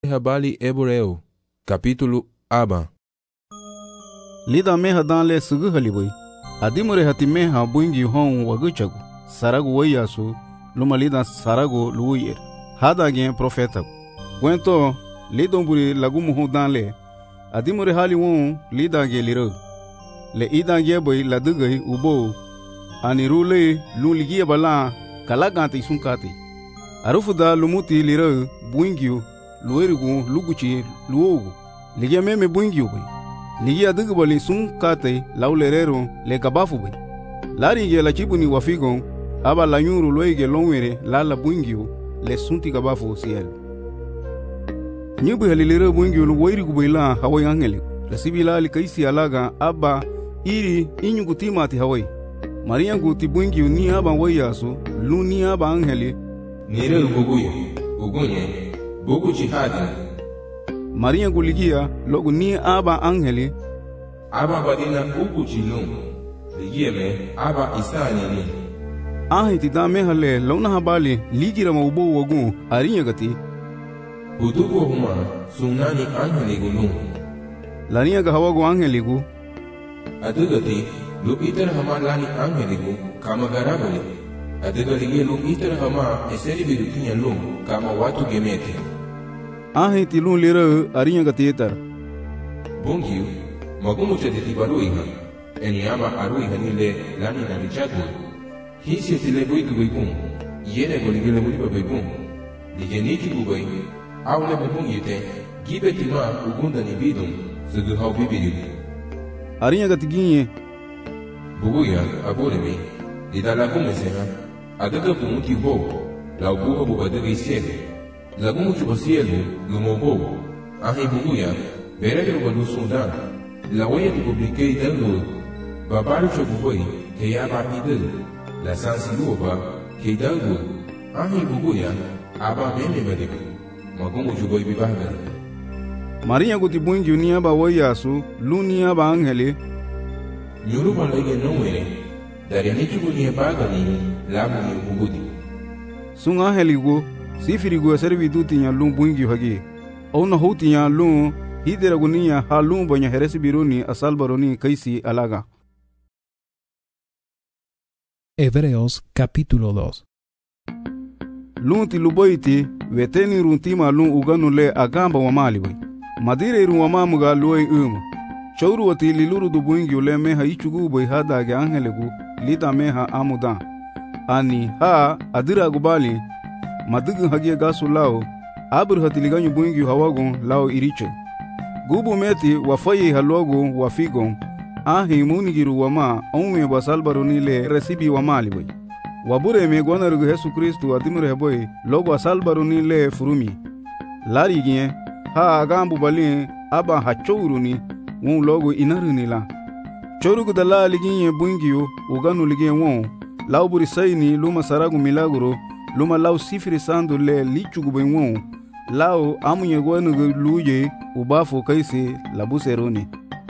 Habari Hebreu, capítulo Aba. Lida meha danle sugu halibui. Adimure hati meha buingi hon waguchagu. Saragu wayasu, luma lida saragu luyer. Hada gen profeta. Gwento, lidomburi lagumu ho danle. Adimure hali won lida ge liro. Le ida ge boy ladugay ubo. Anirule luligia bala kalagante sunkati. Arufuda lumuti liro buingiu. Luerigu luguchi luogu ligia meme buingiu boy ligia dugbali sun kate laulerero le gabafu boy lari ge la chibuni wafigon aba la nyuru loige longwere la buingiu le sunti gabafu siel nyubu halilero buingiu lu woirigu boy la hawai angeli la sibila li kaisi alaga aba iri inyugu timati hawai maria guti buingiu ni aba wayasu lu ni aba angeli nire buguyo bugunye Bugu jihadi Maria guligia logu ni aba angeli aba badina bugu jilum ligia me aba isani ni ahiti dame hale lona habali ligira maubo wagu arinya gati budugo huma sunani angeli gulum lania ga hawagu angeli gu adugati lu itar hama lani angeli gu kama garabali adiga ligia lu itar hama eseri birutinya lum kama watu gemete ahiti lu lira arinya gatiyetar bungiu magumu chaditi baruiha enyama aruiha nile lani na lichatu hisi tile buiku buikun yene goligile buliba buikun ligeniki bubai au le bubun yute gibeti ma ugunda ni bidum sugu hau bibiri arinya gatiginye buguya aburemi lidala kumeseha adaga bumuti ho la buga bubadaga isebe lagumu chubasielu lumobo ahi buguya berebe walu sundan la waya tu publiquei dando babaru choboi ke ya bapidel la sansiluba ke dango ahi buguya aba meme badebe magumu chuboi bibaga Maria guti buingi unia ba wayasu lunia ba angeli nyuru balege nowere dari ni chubunia baga ni lamu ni bugudi sun angeli go sifirigu servitu tinya lum buingi hagi ona hotinya lum hidera gunia halum bonya heresi biruni asalbaroni kaisi alaga. Hebreos capítulo 2. Lum tiluboiti veteni runtima lum uganule agamba wa malibai madire ru wa mamuga luoi chawru wati liluru du buingi ule meha ichugu boy hada ge angelegu lida meha amuda ani ha adira gubali madugu hagie gasu lao abur hatiliganyu buingi hawagon lao iriche gubu meti wafayi halogo wafigon ahi munigiru wama onwe basalbaroni le resibi wamali boy wabure me gonarugu Yesu Kristu adimure boy logo asalbaroni le furumi lari gien ha agambu balin aba hachuruni won logo inaruni la chorugu dala liginye buingiu uganu ligien won lauburi sayni luma saragu milagro luma lau sifiri sandu le lichugu benwon lau amunye gwanugu luje ubafu kaisi labuseroni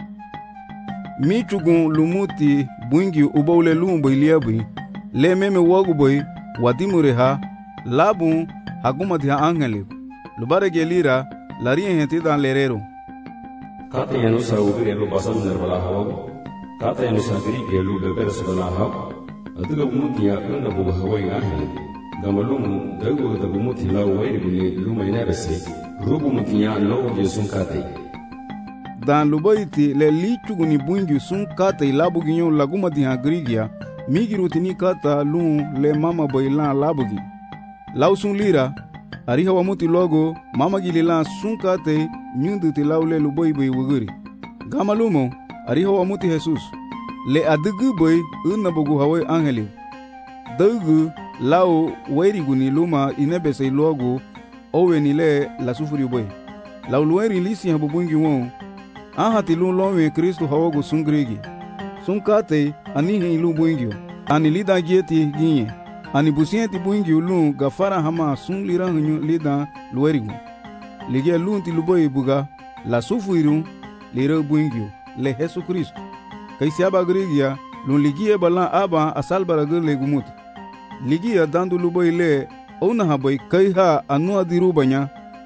michugu lumuti buingi ubaule lumbo iliabi le meme wagu boy wadimure ha labu hagumati ha angeli lubare gelira larien henti dan lerero kata yanusa ubire lu basam nerbala hawagu kata yanusa giri lu beberes bala hawagu adiga umutia kana buga hawai ahli gamalumu dago da bumuti law wayribuni luma inabese rubu mutinya no je sunkate dan lubaiti le lichuguni buingi sunkate labu ginyo laguma di agrigia migirutini kata lu le mama boilan labugi law sun lira ari hawa muti logo mama gilila sunkate nyundu ti law le lubai boy wuguri gamalumu ari hawa muti Jesus le adugu boy unabugu hawai angeli dagu lao wairiguni luma inebese logo oweni le la sufuri boy lao lueri lisi habubungi won ahati lu lowe Kristo hawago sungrigi sunkate anihi lu buingio ani lida gieti ginye ani busienti buingio lu gafara hama sun lira hunyu lida luerigu ligia lunti luboy buga la sufuri lira buingio le Yesu Kristo kaisi aba grigia lu ligie bala aba asalbara gele gumuti ligia dandu luboy le ona haboy kai ha anu adiru banya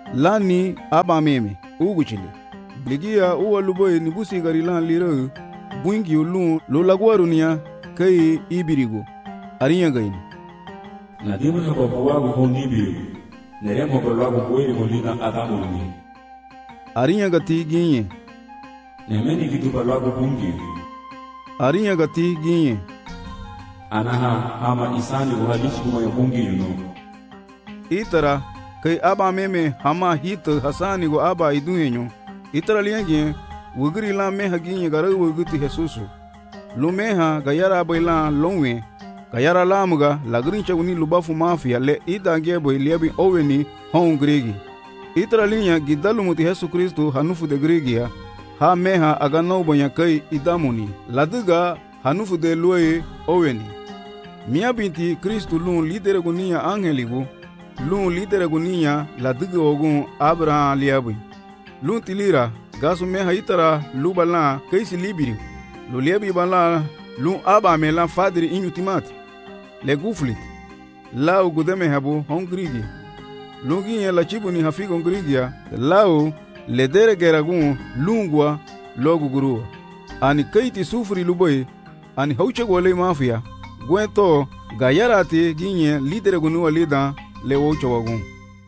lani aba meme uguchile ligia uwa luboy ni busi gari lan liro buingi lu lo lagwarunia kai ibirigo arinya gaini na dimu na babuwa go nibiru nere mo bolwa go boy mo lina adamu ni arinya gati ginye nemeni gitu bolwa go bungi arinya gati ginye anaha ama isani go halishi mo bungi no itara kai aba meme hama hit hasani go aba iduhenyo itara lienge wugri la meha ginye gara wuguti Jesusu lumeha gayara baila longwe gayara lamuga lagrin chaguni lubafu mafia le idange boy liabi oweni hongregi itara linya gidalu muti Yesu Kristo hanufu de gregia ha meha agano bonya kai idamuni laduga hanufu de loye oweni mia binti Kristo lun lidere gunia angeligu lun lidere gunia laduga ogun Abraham liabi lun tilira gasu meha itara lubala kaisi libiri lo liebi bala lun aba mela fadri inutimati le guflit lao gudeme habu hongrigi lungi la chibuni hafi hongrigia lao le dere geragun lungwa logu guru ani kaiti sufri luboy ani hauche gole mafia gwento gayarati ginye lidere gunu walida le ocho wagun.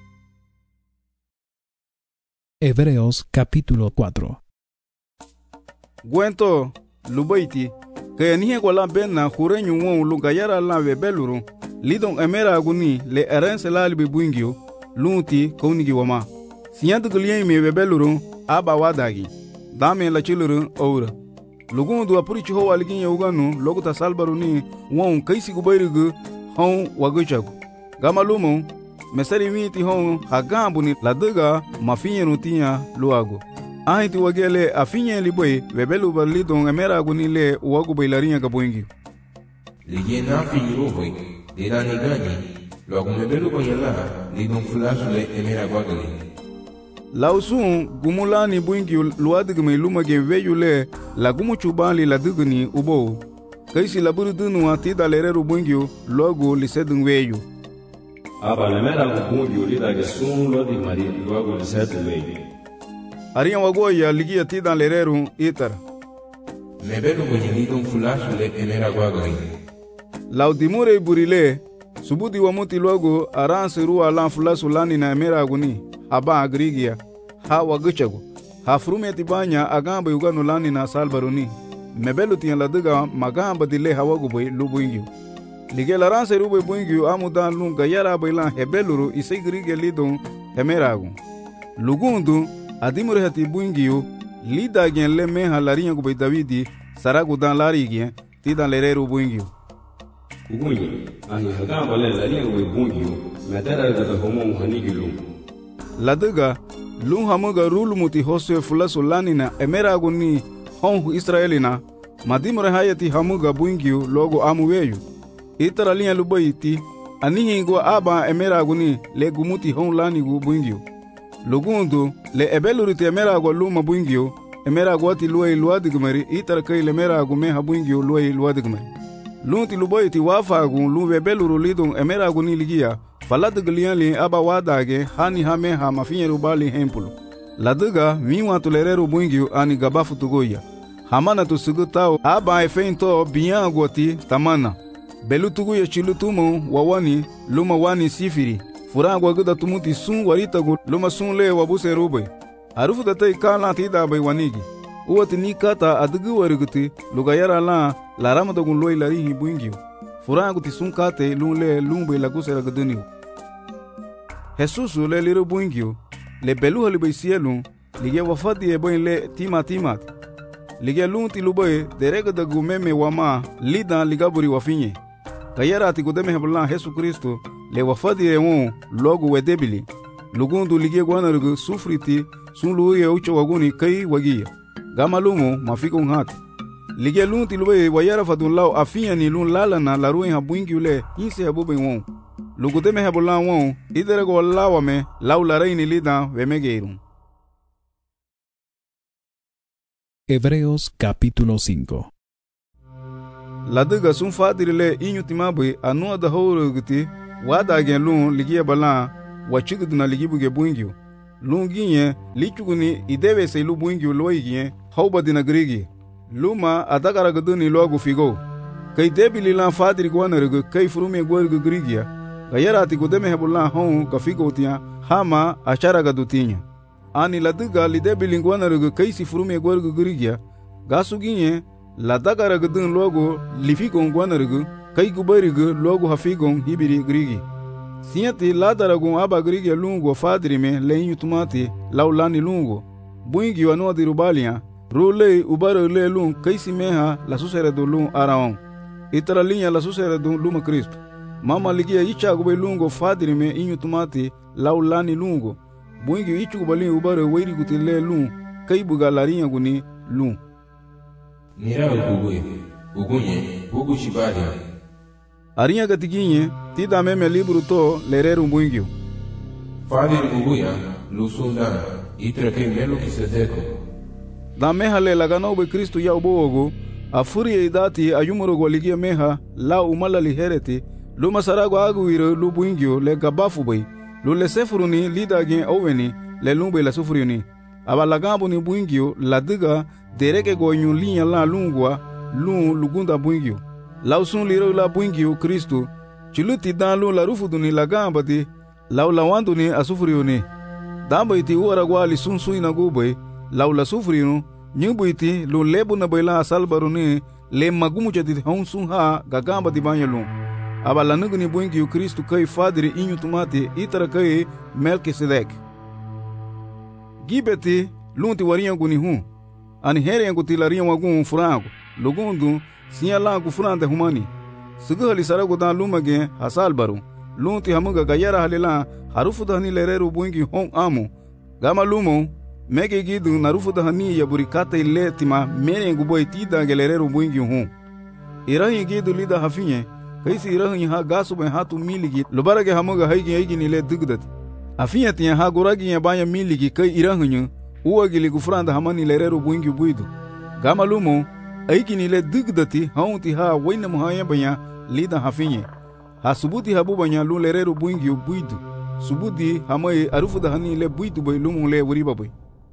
Hebreos capítulo 4. Gwento lubaiti que nie gola benna hurenyu won lugayara la webeluru lidon emera aguni le erense la libi buingio lunti kaunigi wama siyantu gulien me webeluru aba wadagi dame la chiluru oura lugundu apuri chiho waligin yuganu loguta salbaruni won kaisi gubayrigu hon waguchagu gamalumo mesari miti hon hagambuni laduga mafinyeru tinya luago ahiti wagele afinye liboy webelu balidon emera aguni le wagu bailarinya gaboingi ligie na finyo boy dira ni gani luago mebelu boyela lidon flash le emera gwagale lausun gumulani buingi luadigme lumage weyule lagumu chubali ladigni ubo kaisi laburu dunu atida lereru buingi logo lisedun weyu aba le mera go bungi ulida ge sun lo di mari luago lisedun weyu ariya wagoya ligia tida lereru itar mebelu boyelidon flash le emera gwagale laudimure burile subudi wamuti logo aranse ruwa lan flasu lani na emera aguni aba agrigia ha waguchago ha frumeti banya agamba yuganu lani na salbaruni mebelu tiyan laduga magamba dile hawagu boy lubuingi lige laranse rube buingi amudan lun gayara bailan hebeluru isegrigia lidon emeragu lugundu adimure hati buingi lida gen le meha larinya go Davidi saragu dan larigien tidan lereru buingi ugunye ahi hagamba le larinya go bungi medara da homo hanigilu laduga lun hamuga rulumuti hoswe fulasu lanina emeragu ni hon Israelina madimure hayati hamuga buingi logo amuweyu itara linya lubayiti anihingo aba emeragu ni le gumuti hon lanigu buingi lugundu le ebeluriti emeragu luma buingi emeragu ati luay luadigmari itara kai le emeragu meha buingi luay luadigmari lunti lubayiti wafagu lu ebeluru lidon emeragu ni ligia faladigalian li aba wadage hani hame ha mafinyeru bali hempulu laduga miwa tulereru buingi ani gabafu tugoya hamana tusugutao aba efento biangoti tamana belu tuguya chilutumo wawani luma wani sifiri furangwa guda tumuti sun waritagu luma sun le wabuse rube arufu datai kala tida bai wanigi uwati ni kata adugu wariguti lugayara la laramadagun loi larihi buingi furangu ti sun kate lun le lumbe lagusera guduniu Jesusu le liru buingi le belu halibai sielu lige wafadi eboin le timat lige lun ti lubai derega da gumeme wama lidan ligaburi wafinye kayara ati gudeme heblan Jesu Kristo le wafadi ewon logo wedebili lugundu lige gwanarugu sufriti sun luye ucho waguni kai wagia gamalumo mafiko ngati lige lun ti lubai wayara fadun lao afinya ni lun lala na laruin habuingi ule inse habube won lugudeme heblan won iderego lawame laulareini lidan wemegeirun. Hebreos capítulo 5. Laduga sun fadirile inyutimabe anua da howruguti wada gen lun ligia bala wachiguduna ligibuge buingio lunginye lichuguni idebe se lu buingi loigie hauba dina grigi luma adagara gaduni logo figo kai debili lan fadri gwanargu kai frume gwargu grigia gayarati godeme hebulan hon ka figo tia hama achara gadutinya ani ladiga lidebili gwanargu kai si frume gwargu grigia gasuginye ladagara gadun logo lifigo gwanargu kai gubarigu logo hafigo hibiri grigi siati ladaragun aba grigia lungo fadri me lenyu tumati laulani lungo buingi wano dirubalia rule ubaro le lun kaisi meha la susere do lun araon itara linha la susere do luma Cristo mama ligia icha gube lungo fadri me inyu tumati laulani lungo buingi ichu gubali ubaro weiri guti le lun kai buga larinha guni lun Nira uguye ugunye ugu shibari arinha gatiginye tida meme libro to lereru buingio Fadri uguya lusunda itra ke melo kisedeko da meha le lagano be Cristo ya ubogo afuri idati ayumuro goligia meha la umala lihereti luma sarago aguiro lu buingio le gabafu bay lu le sefuruni lidage oweni le lumbe la sufuriuni abalagambo ni buingio la diga dereke goyun linya la lungwa lu lugunda buingio la usun liro la buingio Cristo chiluti dalu la rufuduni la gambati la ulawanduni asufuriuni damba iti uaragwali sunsu inagubay laula sufrinu nyubuiti lu lebu na baila salbaruni le magumu jadid honsun ha gagamba di banyalu abala nugni buingi Kristo kai fadri inyu tumati itara kai Melkisedek gibeti lunti warinha guni hu ani here nguti larinha wagun furango lugundu sinyala ku furande humani sugali sarago dan lumage hasalbaru lunti hamuga gayara halila harufu dani lereru buingi hon amu gama lumo mege gidu narufu dahani ya burikata ile tima mere nguboy tida gelereru buingi hu irahi gidu lida hafinye kaisi irahi ha gasu ben hatu miligi lubarage hamuga haigi nile dugdat afinya tiya ha goragi ya banya miligi kai irahi uwagili gufranda hamani lereru buingi buidu gama lumo aigi nile dugdati haunti ha waina muhaya banya lida hafinye ha subuti habu banya lu lereru buingi buidu subuti hamai arufu dahani le buidu bay lumo le wuriba bay.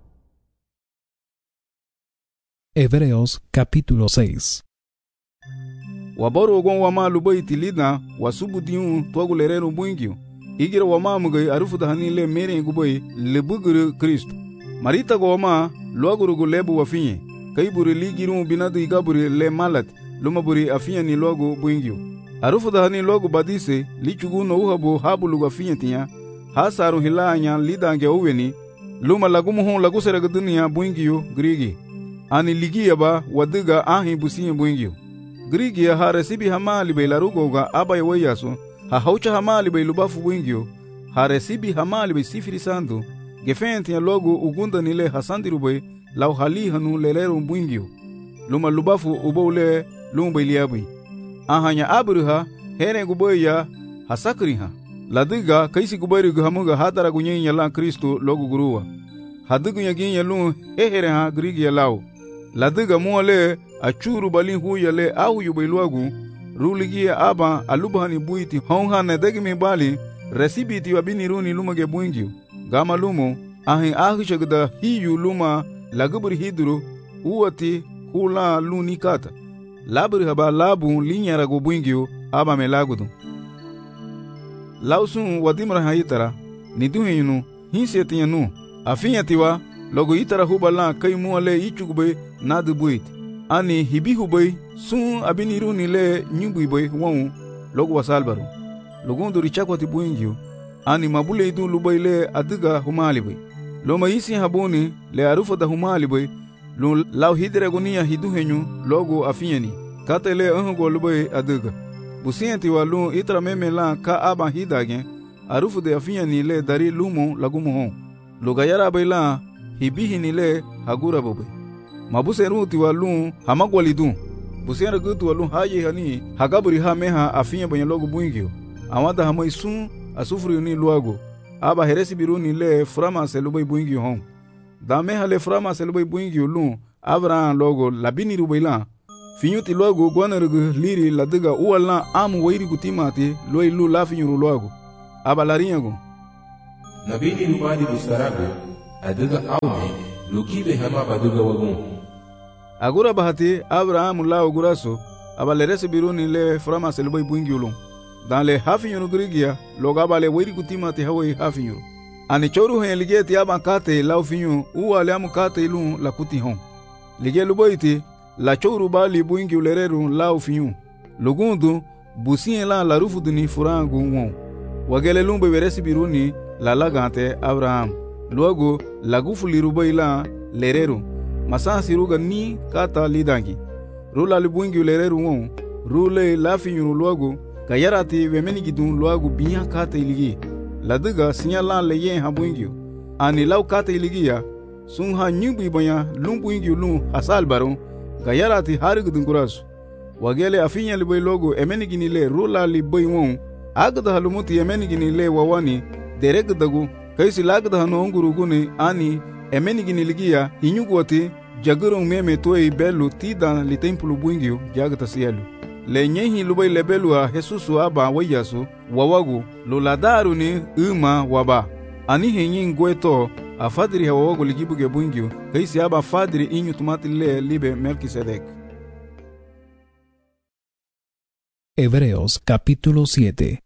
Hebreos capítulo 6. Waboro gon wama lubai tilida wasubu diun togu lerero buingio igira wama mugai arufu dahani le mere gubai le buguru Kristo marita go wama loguru go lebu wafinye kaiburi ligiru binadu igaburi le malat lumaburi afinya ni logo buingio arufu dahani logo badise lichugu no uhabu habulu wafinye tinya hasaru hilanya lidange uweni luma lagumu hon lagusere dunia buingio grigi ani ligia ba wadiga ahi businye buingio grigia ha resibi hamali be larugoga abay wayaso ha haucha hamali be lubafu buingio ha resibi hamali be sifiri sandu gefenti ya logo ugunda nile hasandiru be lau hali hanu lelero buingio luma lubafu ubole lumbe liabi ahanya abruha here guboya hasakriha ladiga kaisi gubarigu hamuga hadara gunyenya la Kristo logo guruwa hadigu yaginya lu hehere ha grigia lau ladiga muale achuru balin huyale au yubeluagu ruligia aba alubhani buiti honhane degimi bali resibiti wabini runi lumage buingio gama lumo ahi shagda hiyu luma lagubri hidru uwati hula lunikata labri haba labu linyara go buingio aba melagudu lausun wadimra hayitara niduhinu hinsetianu afinyatiwa logo itara hubala kai muale ichugbe nadu buit ani hibihubay sun abiniru nile nyubuibay won logo wasalbaru logundu richakwati buingio ani mabule idu lubayle adiga humalibay loma isi habuni le arufa da humalibay lu law hidre gonia hiduhenyu logo afinyani katele ango lubay adiga busienti walu itra meme la ka aba hidage arufu de afinyani le dari lumo lagumo hon lugayara bayla hibihi nile hagura bobe mabuseru tiwalu hamagwalidu busera gutu walu haye hani hagaburi ha meha afinya banya logo buingio awada hamai sun asufuri ni luago aba heresi biruni le frama selubay buingio hon da meha le frama selubay buingio lu abra logo labini rubaila finyuti logo gwanerugu liri ladiga uwala amu wairi gutimati loy lu lafinyu luago aba larinyago nabini rubadi bustarago adaga aume lukibe hama baduga wagun. Agura bahati Abraham la oguraso abalerese biruni le frama selboy buingiulum. Dans le hafinyuru grigia loga le wiri kutima te hawe hafinyuru. Ani choru hen lige ti aban kate la ufinyu u ale am kate lu la kuti hon. Lige luboiti la choru bali buingi ulereru la ufinyu. Lugundu busien la rufu duni furangu won. Wagele lumbe veresi biruni la lagante Abraham. Luego la gufu lirubai la lereru. Masansi ruga ni kata lidangi. Rula libuingi ulereru won. Rule la finyuru luego kayarati wemeni gidun luagu biya kata iligi la diga sinyalan le yen habuingyu ani law kata iligiya sun ha nyubi banya lumbuingyu lum hasal baron kayarati harigudun kurasu wagele afinya liboy logo emeni gini le rula liboy won agda halumuti emeni gini le wawani derek dagu kaisi lagda hano nguruguni ani emeni gini ligiya hinyugwati jagurun meme toy belu tidan li templu buingyu jagta sielu le nyehi lubai lebelua Jesusu aba wayasu wawagu luladaru ni uma waba ani henyi ngweto afadiri wawagu ligibuge buingyu kaisi aba fadiri inyu tumati le libe Melquisedec. Hebreos capítulo 7.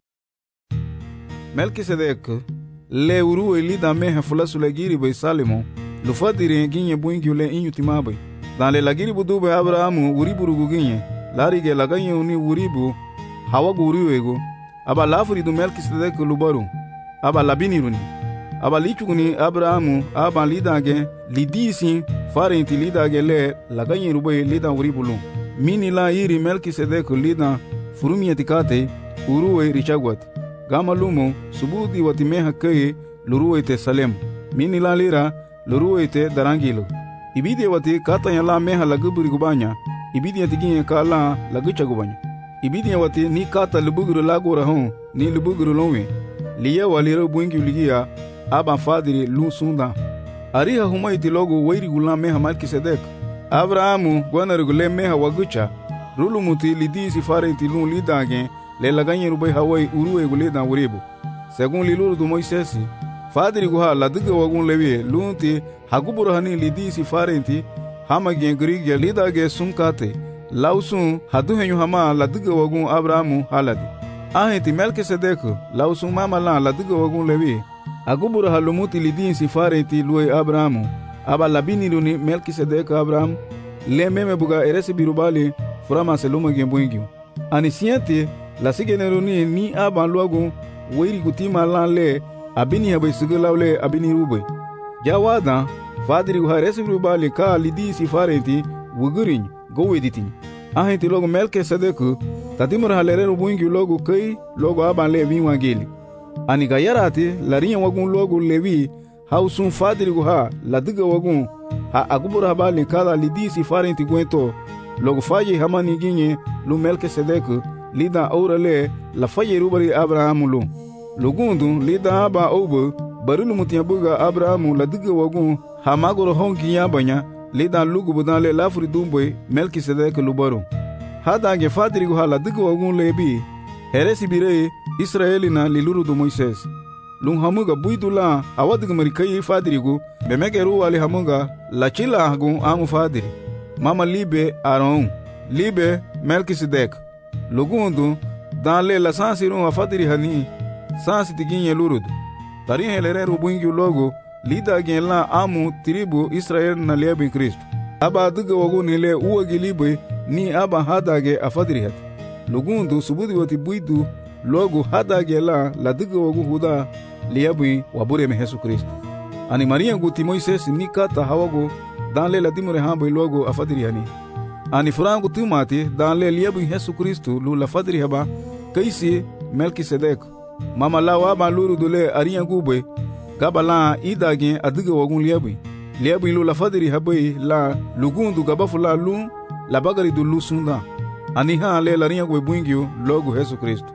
Melquisedec le uru elida meha fulasu legiri be Salemo lufadiri ginye buingyu le inyu timabe dan le lagiri budube Abrahamu uriburugu ginye larige laganye uni uribu hawagu uriwego aba lafuri du Melquisedec lubaru aba labiniruni aba lichuguni Abrahamu aba lidage lidisi farenti lidage le laganye rubai lida uribulu mini la iri Melquisedec lida furumiyeti kate uruwe richagwat gama lumo subudi watimeha keye luruwe te Salem mini la lira luruwe te darangilo ibide wati kata yala meha laguburi gubanya ibidia tiginye kala lagucha gubanya ibidia wati ni kata lubuguru lagora hon ni lubuguru lonwe liye waliro buingi ligia aba fadiri lu sunda ariha humaiti logo wairi gula meha Melquisedec Abrahamu gwana regule meha wagucha rulu muti lidisi farenti lu lidage le laganye rubai hawai uruwe guleda uribu segun liluru du Moisesi fadiri guha ladiga wagun lewie lunti haguburu hani lidisi farenti hama gengrigia lidage sunkate lausun haduhenyu hama ladiga wagun Abrahamu haladi ahenti Melquisedec lausun mama la ladiga wagun lewie aguburu halumuti lidisi farenti luwe Abrahamu aba labiniruni Melquisedec Abrahamu le meme buga eresi birubali furama seluma gembuingyu ani siente la sigeneruni ni aban luagun weiri kutima lan le abini habe sigulawle abini rube jawada fadiri guha eresi birubali ka lidisi farenti wugurin goweditin ahenti logo Melquisedec tatimur halere rubuingyu logo kai logo aban le winwangeli ani gayarati larinya wagun logo lewi hausun fadiri guha ladiga wagun ha agubura bali kala lidisi farenti gwento logo faye hamani ginye lu Melquisedec lida aurale la faye rubari Abrahamu lu lugundu lida aba obo barulu mutiabuga Abrahamu ladiga wagun hamagoro honki yabanya lida lugu budale lafuri dumboy Melquisedec lubaru hadange fadiri guha ladiga wagun lebi heresi bire Israelina liluru du Moises lung hamuga buidula awadiga marikai fadirigu bemegeru wali hamuga la chila hagun amu fadiri mama libe Aaron libe Melquisedec lugundu danle la sansiru afadiri hani sansi tiginye lurudu tari helereru buingi logo lida genla amu tribu Israel na liebe Kristo aba duga wagu nile uwagi libe ni aba hadage afadiri hat lugundu subudi wati buidu logo hadage la duga wagu huda liebe wabure me Yesu Kristo ani Maria guti Moises ni kata hawago danle la dimure hambo logo afadiri hani ani furangu tumati danle liebe Yesu Kristo lu la fadiri haba kaisi Melquisedec mama lawa ba luru dole ariya gube gabala idage adiga wagun liebe lu la fadiri habai la lugundu gabafula lu la bagari du lu sunda ani ha le lariya gube buingyu logo Yesu Kristo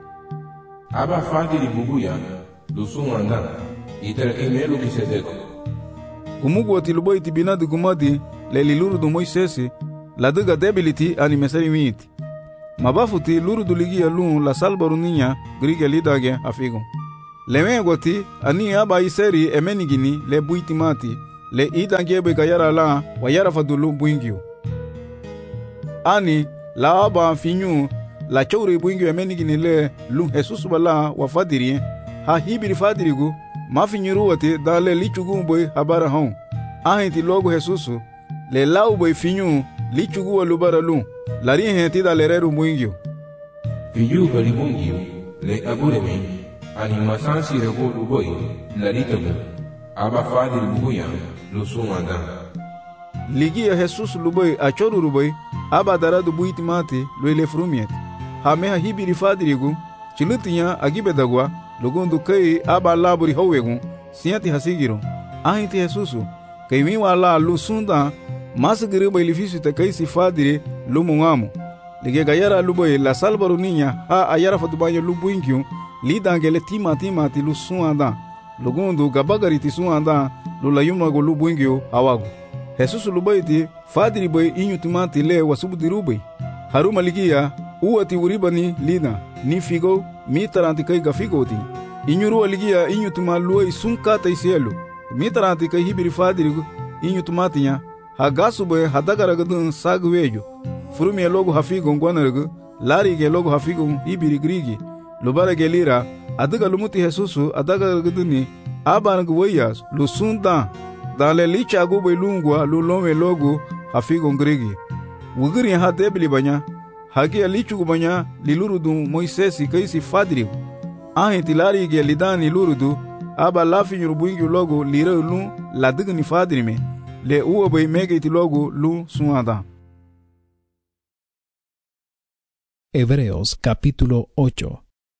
aba fadiri buguya lu sumanga itere Melquisedec gumugu ati luboy tibinadi gumadi le liluru du Moisesi la diga debility ani mesari miti mabafuti luru du ligia lu la salbaru ninya grige lidage afigo Lewe goti ani aba iseri emenigini le buitimati le idangebe gayara la wayara fadulu buingio. Ani la aba finyu la chowre buingio emenigini le lu Jesus bala wafadiri ha hibiri fadirigu mafinyuru wati dale lichugu boy habara hon. Ahinti logo Jesus le lau boy finyu lichugu walubara lu lari henti da lereru buingio. Finyu bali buingio le abureme ani masansi rego luboy laritabu aba fadiri buguya lu sumanda. Ligia Jesus luboy achoru luboy aba daradu buitimati luele frumiet. Hameha hibiri fadirigu chilutinya agibedagwa lugundu kai aba laburi howegu siati hasigiro. Ahinti Jesus kai wiwa la lu sunda masagiri boy lifisu te kai si fadiri lu mungamu. Lige gayara luboy la salbaru ninya ha ayara fadubanyo lu buingyo lidangele timati lu suanda lugundu gabagari ti suanda lu layuma go lu buingyo awagu. Jesus luboy ti fadiri boy inyutumati le wasubudiru boy haruma ligia uwati uribani lina ni figo mitaranti kai gafigo ti inyuru ligia inyutuma luoy sunkata isielu mitaranti kai hibiri fadiri inyutumatinya hagasu boy hadagaragadun sagwejo furumia logo hafigo ngwanargu lari ge logo hafigo hibiri grigi lubara gelira adaga lumuti Jesusu adaga guduni abangu wayas lusunda dale licha go belungwa lulome logo hafigo grigi wugiri ha debli banya hagi lichu banya lilurudu Moisesi kaisi fadri ahinti lari ge lidani lurudu aba lafi nyurubuingi logo lira lu ladigni fadri me le uwa boy megeti logo lu suada. Hebreos capítulo 8.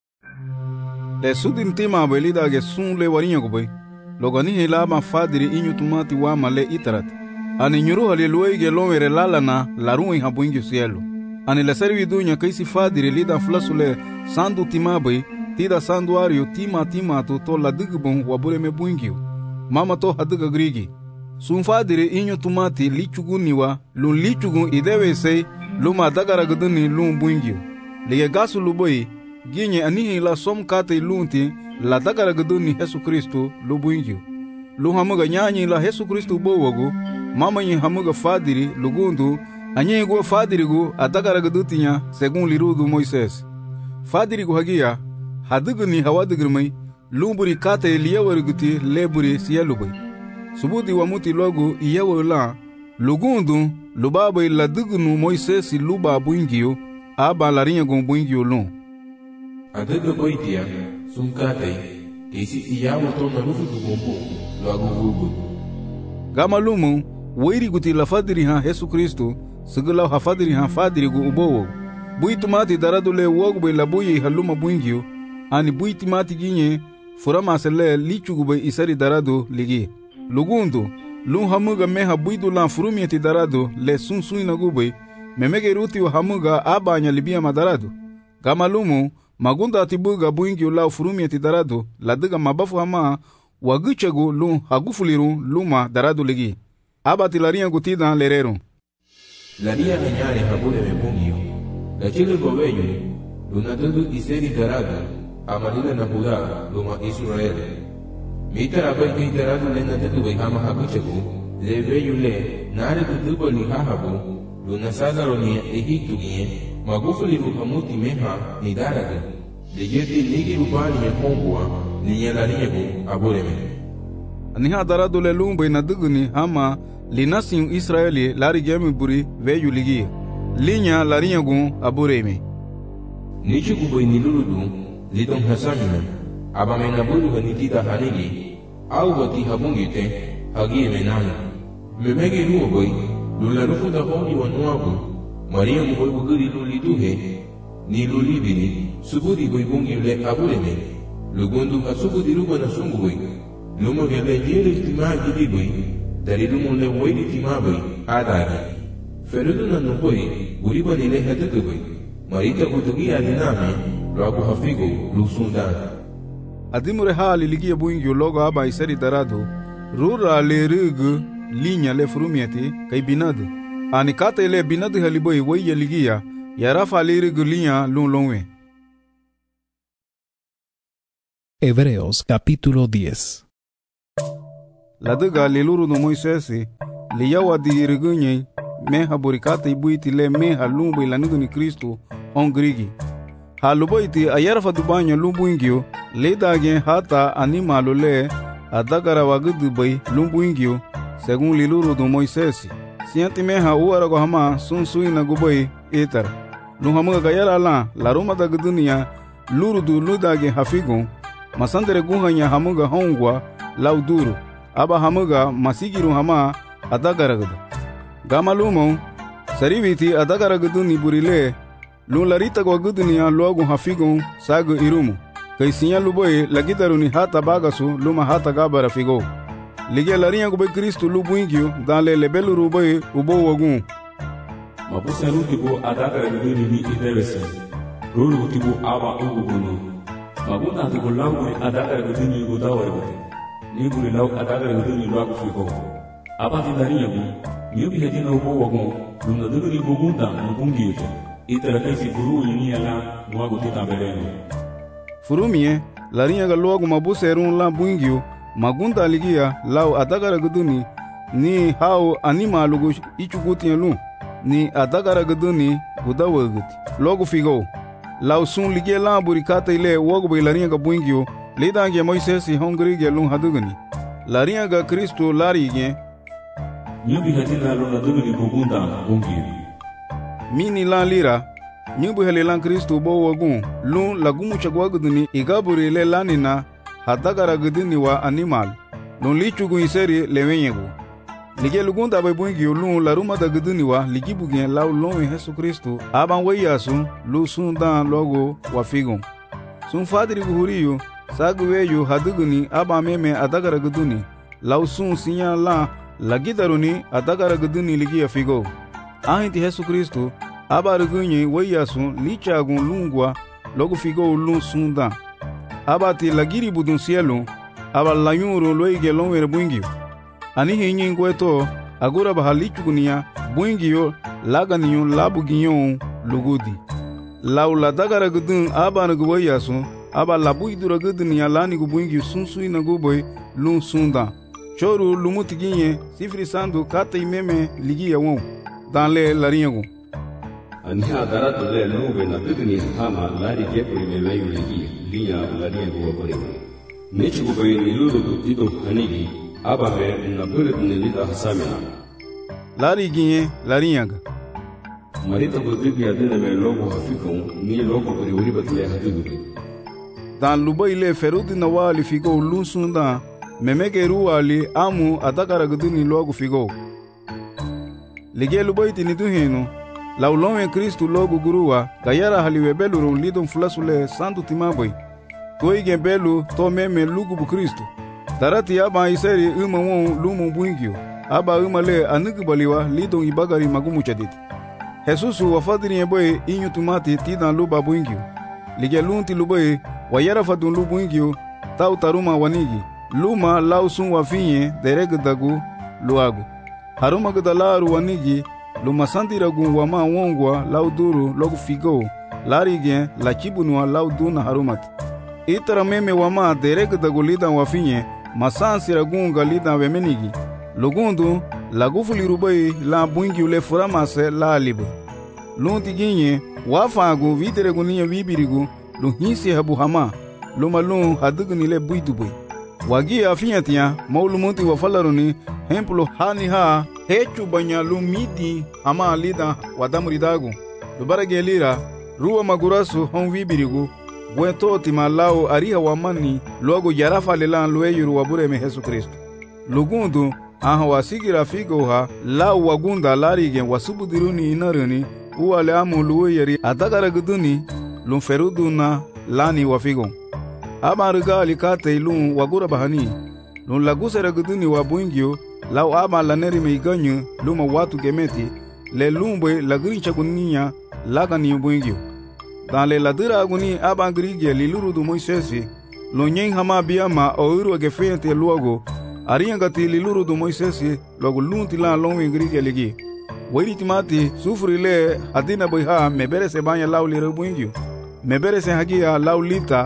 Le sudintima belida ge sun le warinya go boy logani helama fadiri inyutumati wa male itarat ani nyuru haleluai ge lomere lalana larui habuingi cielo ani la servi dunya kaisi fadiri lida flasule sandu timabai tida sanduario tima to la digbon wabure me buingi mama to hadiga grigi sun fadiri inyutumati lichuguniwa lun lichugun idewe sei luma dagara guduni lun buingi lige gasu luboy ginye anihi la som kate lunti la dagara guduni Yesu Kristo lu buingi lu hamuga nyanyi la Yesu Kristo bowogu mama nyi hamuga fadiri lugundu anyi go fadiri go adagara gudutinya segun lirudu Moises fadiri go hagia haduguni hawadigirmai lumburi kate liyawariguti leburi siyalubay subudi wamuti logo iyawala lugundu lubabai la dugunu Moises luba buingio aba larinya go buingio lu adaga boitia sunkate kesi iyawo to na rufu gumbo lagu vugu gama lumu wairi guti la fadiri ha Yesu Kristo sigala ha fadiri ha fadiri go ubowo buitumati daradule wogbe la buyi haluma buingio ani buitimati ginye furama sele lichugube isari darado ligi lugundu lu hamuga meha buidu la furumieti darado le sunsuina gube memege ruti wa hamuga abanya libia madarado gama lumu magunda atibuga buingi la furumieti darado ladiga mabafu hama wagichego lu hagufuliru luma darado ligi abati laria gutida lerero laria menyare habule mebungio la chile gobeyo lunatudu iseri darado amalila na Buda luma Israel mitara bai kai darado le na tetu bai hama haguchego le veyo le nare tudubo ni hahabu luna sadaro ni Egiptu gie magufuli ruhamuti meha ni darado le yeti nigi rubani me kongwa ni nyelariego abureme aniha darado le lumbai na duguni hama linasin Israeli lari gemi buri veyo ligi linya lariego abureme nichi kubai ni luludu lidon hasamina abamena bulu ganitida hanigi au gati habungite hagie menana memege nuo boy lularufu da honi wanuabu maria muboy bugiri luliduhe ni lulibini subudi boy bungi le abuleme lugundu hasubudi ruba na sungu boy lumo gele jere tima gidi boy dari lumo le woydi tima boy adari ferudu na nuboy uriba ni le hatake boy marita kutugi aliname logo hafigo lusundan adimure hali ligia buingi logo aba iseri darado rura le rig linya le furumieti kai binadu ani kata le binadu haliboy waya ligia ya rafa le rig linya lun lonwe Hebreos capítulo 10. Ladaga leluru do Moisés le yawa di regunye meha burikata ibuiti le meha lumbu ilanidu ni Kristo on grigi. Ha luboiti ayarfa dubanya lumbu ingio le dage hata animalo le adagara wagudu bay lumbu ingio según leluru do Moisés. Sianti meha uara go hama sunsui na gubay etar. Luhamuga gayara la roma da gudunia luru du ludage hafigon masandere guhanya hamuga hongwa lauduru. Aba hamuga masigiru hama adagaragada. Gamalumo sariviti adagaragadu ni burile lularita gwagudunia luagu hafigon sagu irumu. Kaisinya luboy lagidaru ni hata bagasu luma hata gabara figo. Lige larinha gube Kristo lubu ingio dale lebelu ruboy ubo wagun. Mapusa rutibu adagaragadu ni idewese. Rulu tibu aba ugubunu. Magunda tibu langu ni adagaragadu ni gudawarebote. Nibuli law adagaragadu ni luagu figo. Aba tindarinya bi nyubi hedina ubo wagun luna dudu ni bugunda mbungiyete. Itara kaisi furu yini ala luagu titabeleno. Furumie larinha ga luagu mabuserun la buingio magunda ligia law adagaragadu ni hao animalugu ichugutielu ni adagaragadu ni gudawarguti. Logo figo. Law sun ligia la burikata ile wogu bay larinha ga buingio lidange Moisés hongri ge lun hadugani. Larinha ga Kristo larige nyubi hedina luna dudu ni bugunda mbungiyete. Mini lan lira nyubu hele lan Kristo bo wagun lun lagumu chagwaguduni igaburi le lanina hadagaraguduni wa animal lun lichugu iseri lewenyegu lige lugunda bay bungi lun laruma daguduni wa ligibugen law lon Yesu Kristo aban wayasu lu sun dan logo wa figon sun fadiri guhuriyo saguweyo haduguni aban meme adagaraguduni law sun sinya la lagidaruni adagaraguduni ligi figo ahinti Yesu Kristo abarugunye wayasun lichagun lungwa logo figo lun sunda abati lagiri budun cielo aba layuru loige lonwere buingio ani hinyi ngweto agura bahalichugunia buingio laganiyo labuginyo lugudi laula dagara gudun abanagu wayasun aba labuidura gudunia lani gubuingio sunsui na guboy lun sunda choru lumutiginye sifri sandu kata imeme ligi yawon danle larinyagu Ania daratu le lube na biduni hama lari gepuri le mayu ligi liya lari guwa bari. Nichi gubayi ni lulu dutido hanigi ababe na bulit ni lida hasamina. Lari ginye larinyaga. Marita budibi adina me logo hafikon ni logo bari wuri batile hadigu. Dan luba ile ferudi na wali figo lunsunda memege ruwali amu adagaraguduni logo figo. Lige luba iti ni duhinu laulonwe Kristo logo guruwa gayara haliwebelu ron lidon fulasule sandu timaboy toige belu to meme lugu bu Kristo darati aba iseri uma won lumu buingio aba uma le anugubaliwa lidon ibagari magumu chaditi Jesusu wafadiri eboy inyu tumati tidan luba buingio lige lunti luboy wayara fadun lubu buingio tau taruma wanigi luma lausun wafinye deregdagu luagu haruma gudalaru wanigi luma sandiragun wama wongwa lauduru logu figo larige la chibunwa lauduna harumati itara meme wama deregdagu lidan wafinye masansiragun galidan wemenigi lugundu lagufuli rubai la buingi ule furamase la alibu lunti ginye wafagu videreguniya wibirigu luhinsi habu hama luma lun hadugunile buidubui wagi afinyatiya maulumunti wafalaruni hemplo hani ha hechu banya lumidi hama lida wadamuridagu lubarage lira ruwa magurasu hon wibirigu gweto timalao ariha wamani logo yarafa lelan lueyuru wabureme Yesu Kristo lugundu aha wasigira figo ha lau wagunda larigen wasubudiruni inaruni uwale amu lueyeri adagaraguduni lumferuduna lani wafigo abariga alikate lun wagura bahani lun laguseraguduni wabuingio lau ama laneri meiganyu luma watu gemeti le lumbe lagrincha guninya lagani buingio dan le ladira aguni abangrige liluru du Moisés lo nyen hama biama oiru agefente luogo ariangati liluru du Moisés logo lunti la lonwe grige ligi wiri timati sufri le adina boyha mebere se banya lau le buingio mebere se hagia lau lita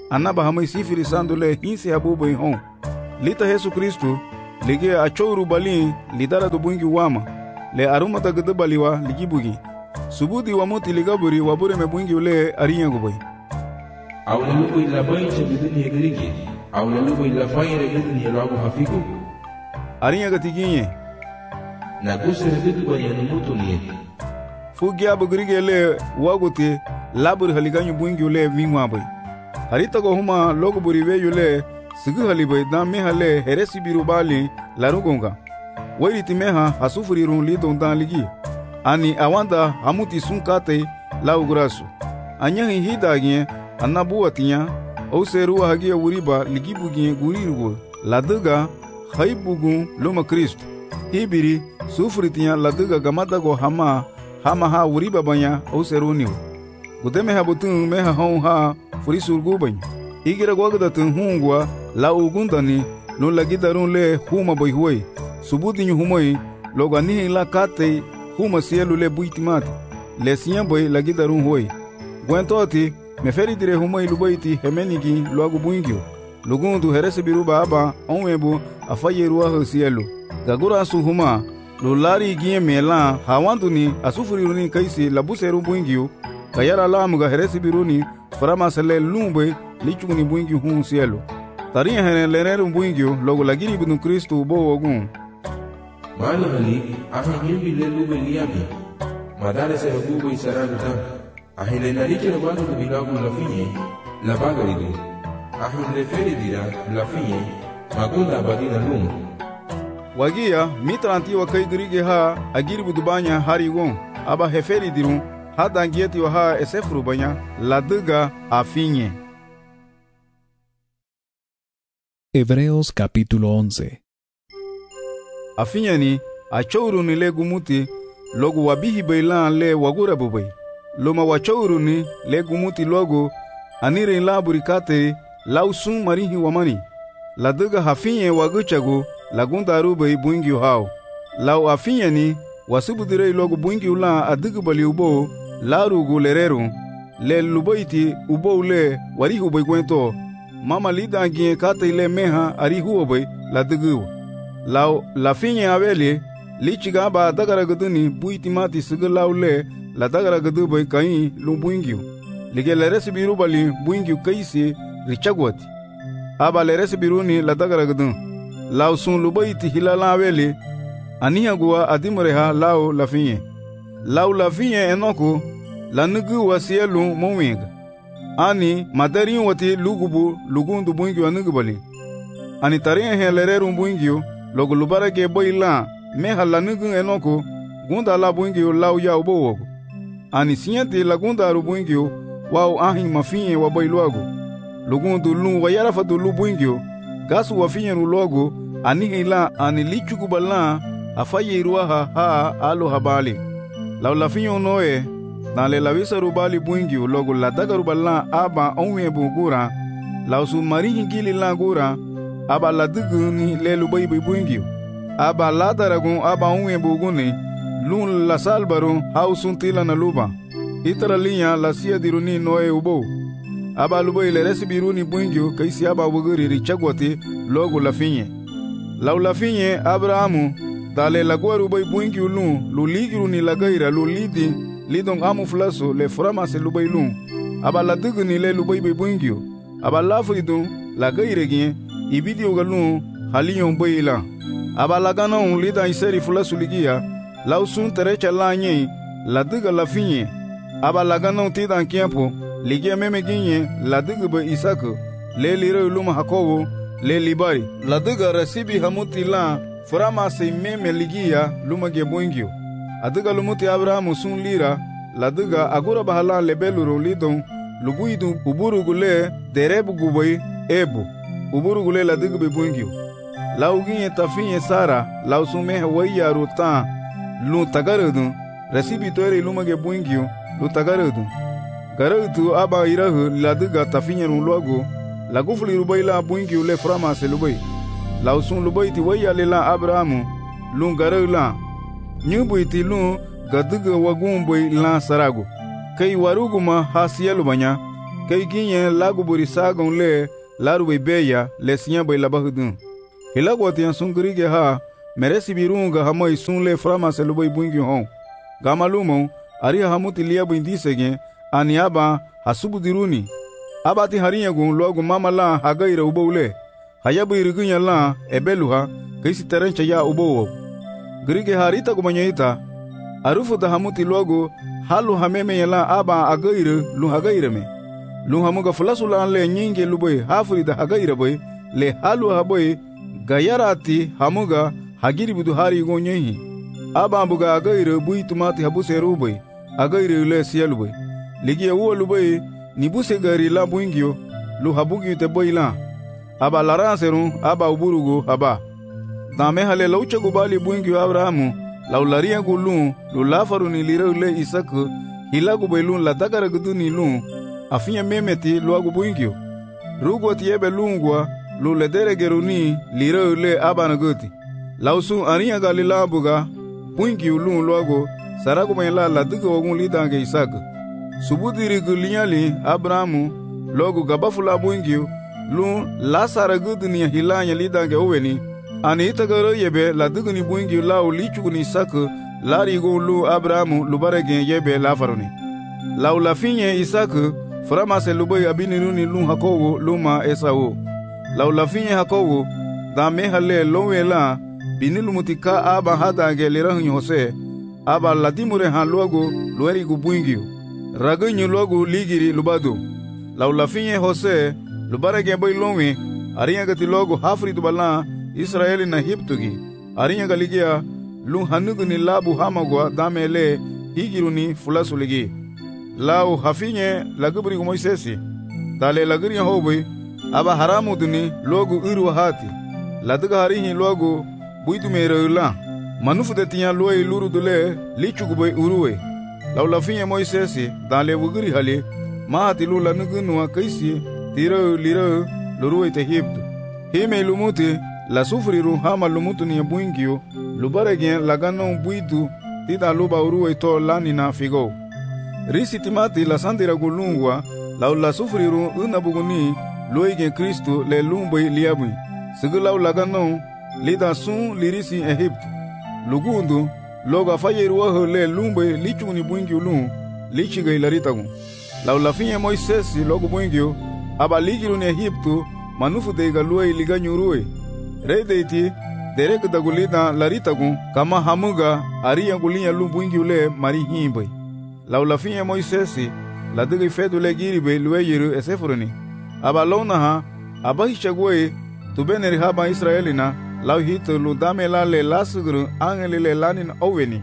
anaba hamai sifiri sandu le hinsi habubu hon. Lita Yesu Kristu lige achouru balin lidara do bungi wama le arumata gede baliwa ligibugi. Subudi wa muti ligaburi wabure me bungi ule arinya gubai. Awla lubu ila bayin chabidini yegerigi. Awla lubu ila fayre yedini yelabu hafiku. Arinya gatiginye. Na kusere didu banyanu mutu niye. Fugia bugirige le waguti labur haliganyu bungi ule vingwa bai. Harita go huma logo buriwe yule sigu halibai dan meha le heresi biru bali larugonga. Wairiti meha hasufuri run lidon dan ligi. Ani awanda hamuti sunkate la ugrasu. Anyahi hidagye anabuatinya au serua hagia uriba ligibugie gurirugo. Laduga haibugun luma Kristo. Hibiri sufuritinya laduga gamadago hama ha uriba banya au seruniu. Gudeme habutun meha hon ha furisurgu banya. Igira gwagdatun hungwa la ugundani no lagidarun le huma boyhuoi. Subudinyu humoi logani la kate huma sielu le buitimati. Le siyan boy lagidarun huoi. Gwentoti meferi dire humoi lubaiti hemenigi loagu buingyo. Lugundu herese biruba aba onwebu afayeruwa hosielu. Gagura su huma lulari gie melan hawanduni asufuriruni kaisi labuseru buingyo. Kayara lamuga herese biruni farama sele lumbe lichuni buingyo hun sielu. Tariya hene leneru buingyo logo lagiri binu Kristu bo ogun. Mali hali ahimbi le lube liami. Madare se rubu isaraguta. Ahile nariche no bando bilagu la finye la bagaridu. Ahile feri dira la finye magunda badina lum. Wagia mitranti wa kai dirige ha agiri budubanya harigon aba heferi dirun hada ngieti wa ha esefru banya la duga afinye. Hebreos capítulo 11. Afinyani achouru ni le gumuti logo wabihi bailan le wagura bubai. Loma wachouru ni le gumuti logo anire la burikate lausun marihi wamani. La duga hafinye waguchago lagunda arubai buingi hao. Lau afinyani wasubudire logo buingi ula adugu bali ubo la rugu lereru le lubaiti ubo le warihu bai gwento. Mama lida gie kate ile meha arihu obai la dugu. Lau la finye aveli lichiga ba dagara guduni buitimati sigalau le la dagara gudu bai kai lu buingiu. Lige le resi biru bali buingiu kaisi richagwati. Aba le resi biruni la dagara gudun. Lau sun lu baiti hilala aveli aniha gua adimureha lau la finye. Lau la finye enoko la nugu wasielu mowinga. Ani madarin wati lugubu lugundu buingiu anugu bali. Ani tarin he lereru buingiu logo lubara ge boila meha la nugu enoko gunda la buingiu lau ya ubo wogo. Ani sinyati la gunda aru buingiu wau ahin mafinye wa boiluago. Lugundu lu wayara fadu lu buingiu gasu wafinye rulogo ani hila ani lichugu bala afaye iruaha ha alo habali. Lau la finyo noe na le lawisa rubali buingiu logo la daga rubala aba onwe bugura lau su marihi gili la gura aba la duguni le lubai buingiu. Aba la daragun aba onwe buguni lun la salbaru hausun tila na luba. Itara linya la siya diruni noe ubo. Aba lubai le resi biruni buingiu kaisi aba wuguri richagwati logo la finye. Lau la finye Abrahamu dale la guaru bai buingiu lun lu ligiru ni la gaira lu lidi lidong amu flaso le frama se lubai lun. Aba la duguni le lubai buingiu. Aba la fridun la gaire gien ibidio galun haliyon bai la. Aba la ganon lida iseri flaso ligia lau sun terecha la nye la duga la finye. Aba la ganon tidan kiempo ligia meme ginye la duga ba Isaka le liro luma Hakobo le libari. La duga resibi hamuti la frama se meme ligia luma ge buingio. Aduga lumuti Abrahamu sun lira la duga agura bahala lebeluro lidon lubuidu uburu gule derebu gubai ebu. Uburu gule la duga be buingio. La uginye tafinye Sara la usume waya rutan lu tagarudu resibi toire luma ge buingio lu tagarudu. Garudu aba irahu la duga tafinye rulogo la gufuli rubai la buingio le frama se lubai. La usun lubai ti waya le la Abrahamu lu garu la. Nyubu iti lu gaduga wagumboi la sarago. Kai waruguma hasielu banya Kei kinye lagu buri sagon le laru be beya le sinya be labahudun. Hilago tian sungrige ha meresi birunga hamoi sun le frama se lubai bungi hon. Gamalumo ari hamuti lia buindisege aniaba hasubu diruni. Abati harinya gun logo mama la hagaira ubole. Hayabu irigunya la ebeluha kaisi terencha ya ubo. Grige harita gumanyaita arufu da hamuti logo halu hameme la aba agaire lu hagaire me. Lu hamuga fulasula le nyinge lubai hafuri da hagaire boy le halu haboy gayarati hamuga hagiri budu hari gonyehi. Aba buga agaire bui tumati habuse rubai agaire le sielu boy. Ligia uo lubai nibuse gari la buingio lu habugi te boy la. Aba laranseru aba uburugo aba. Dame hale laucha gubali buingio Abrahamu laularia gulun lu lafaru ni lirau le Isaku hilagu belun la dagara guduni lun afinya memeti lu agu buingio. Rugo tiebe lungwa lu ledere geruni lirau le aba nagoti. Lausu aria galila buga buingio lun lu agu saragu mela la duga wagun lidange Isaku. Subudiri gulinyali Abrahamu logo gabafula buingio lun la saraguduni hilanya lidange oweni. Ani itagaro yebe la duguni buingi lau lichuguni Isaku lari go lu Abrahamu lubarege yebe la faruni. Lau la finye Isaku frama se lubai abiniruni lu Hakowo luma Esau. Lau la finye Hakowo da mehale lowe la binilu mutika aba hadange lirahunyi Hose aba ladimure han luago lueri gu buingi. Ragunyi luago ligiri lubado. Lau la finye Hose lubarege boy lowe ariya gati logo hafri dubala Israeli na hiptugi arinya galigia lu hanuguni labu hamagwa damele higiruni fulasuligi lau hafinye lagubri Moisesi dale lagriya hobi aba haramu duni logu iru hati laduga harihi logu buitu mereula manufu de tiya loi luru dule lichugubwe uruwe lau lafinye Moisesi dale wugri hali mahati lu lanugunwa kaisi tiro liro luruwe te hiptu hime lumuti la sufriru hama lumutu ni buingio lubaregen lagano buidu tida luba uruwe to lanina figo risi timati la sandira gulungwa la sufriru unabuguni loige Kristo le lumbai liabui sigulaw lagano lida sun lirisi Egypt lugundu loga fayeruwa le lumbai lichuni buingio lu lichiga ilaritagu la finye Moisesi logo buingio aba ligiru ni Egyptu manufu deiga luwe liganyuruwe Redeiti derek dagulida laritagu kama hamuga aria gulinya lumbuingi ule mari himbai. Laulafinya Moisesi la digi fedu le giribe lueyiru esefuruni. Aba launaha abahishagwe tubeneri haba Israelina lau hitu ludame la le lasuguru angelile lanin oweni.